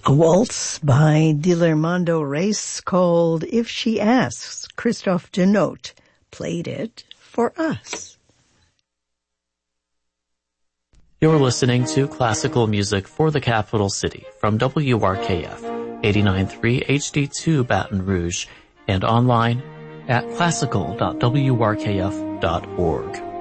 A waltz by Dilermando Reis called If She Asks. Christophe Denote played it for us. You're listening to classical music for the capital city from WRKF 89.3 HD2 Baton Rouge and online at classical.wrkf.org.